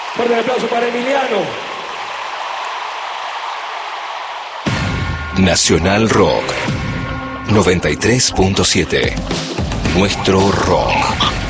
Fuerte el aplauso para Emiliano. Nacional Rock 93.7. Nuestro rock.